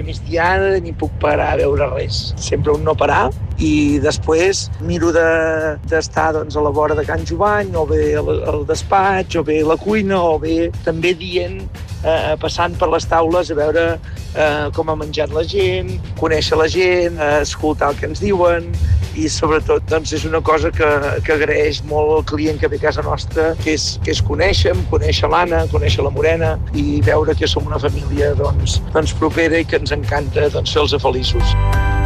migdiada ni puc parar a veure res. Sempre un no parar. I després miro d'estar doncs, a la vora de Can Jovany, o bé al despatx, o bé a la cuina, o bé també dient, passant per les taules a veure com ha menjat la gent, conèixer la gent, escoltar el que ens diuen, i sobretot doncs, és una cosa que agraeix molt el client que ve a casa nostra, que és conèixer l'Anna, conèixer la Morena i veure que som una família doncs, propera i que ens encanta doncs, fer-los feliços.